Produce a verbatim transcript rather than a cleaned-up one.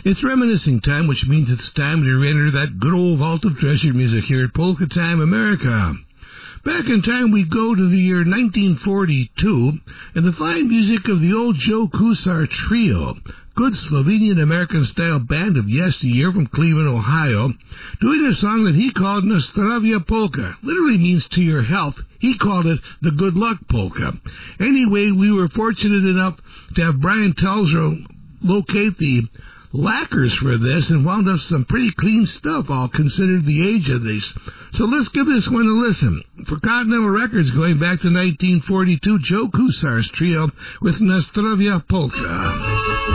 It's reminiscing time, which means it's time to re-enter that good old vault of treasure music here at Polka Time America. Back in time, we go to the year nineteen forty-two, and the fine music of the old Joe Kusar Trio, good Slovenian-American-style band of yesteryear from Cleveland, Ohio, doing a song that he called Nostravia Polka. Literally means to your health. He called it the Good Luck Polka. Anyway, we were fortunate enough to have Brian Telzer locate the lacquers for this and wound up some pretty clean stuff, all considered the age of these. So let's give this one a listen. For Continental Records, going back to nineteen forty-two, Joe Kusar's Trio with Nostravia Polka.